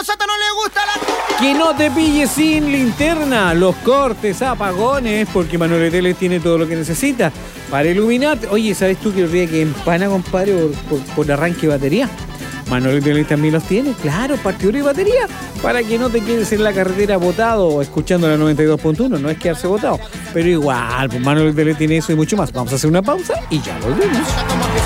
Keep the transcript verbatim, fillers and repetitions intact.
Soto no le gusta la cumbia. Que no te pilles sin linterna, los cortes, apagones, porque Manuel Tele tiene todo lo que necesita para iluminarte. Oye, ¿sabes tú que el día que empana, compadre, por, por, por arranque de batería? Manuel Tele también los tiene, claro, partidura y batería, para que no te quedes en la carretera botado o escuchando la noventa y dos punto uno, no es quedarse botado, pero igual, pues Manuel Tele tiene eso y mucho más. Vamos a hacer una pausa y ya volvemos.